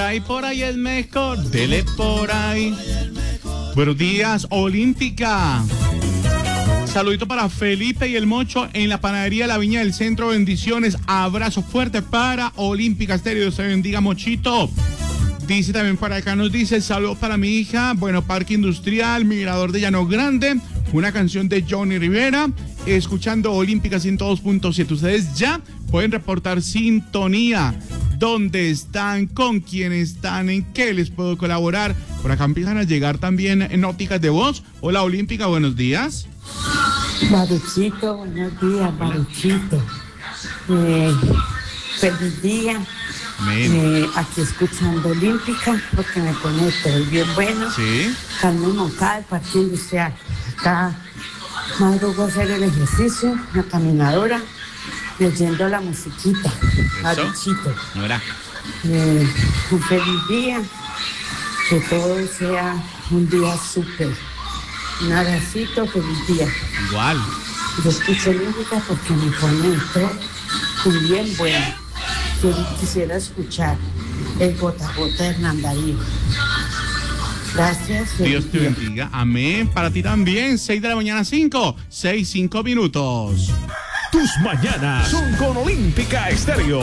por ahí es mejor, dele por ahí. Buenos días, Olímpica. Saludito para Felipe y el Mocho en la panadería La Viña del Centro. Bendiciones, abrazo fuerte para Olímpica Estéreo. Se bendiga, Mochito. Dice también para acá, nos dice, saludos para mi hija, bueno, Parque Industrial, Mirador de Llano Grande, una canción de Johnny Rivera, escuchando Olímpica 102.7. Ustedes ya pueden reportar sintonía. ¿Dónde están? ¿Con quién están? ¿En qué les puedo colaborar? Por acá empiezan a llegar también noticas de voz. Hola, Olímpica, buenos días. Baruchito, buenos días, Baruchito. Feliz día. Aquí escuchando Olímpica, porque me conecto, es bien bueno. Sí. Carmen Moncada, Parque Industrial. Acá madrugo a hacer el ejercicio, la caminadora, leyendo la musiquita. Baruchito. Un feliz día, que todo sea un día súper. Un abracito, feliz día. Igual. Yo escucho Olímpica porque me conecto muy bien bueno. Yo quisiera escuchar el Gota a Gota de Hernán Darío. Gracias. Dios te bendiga. Amén. Para ti también. 6 de la mañana, 5 minutos. Tus mañanas son con Olímpica Estéreo.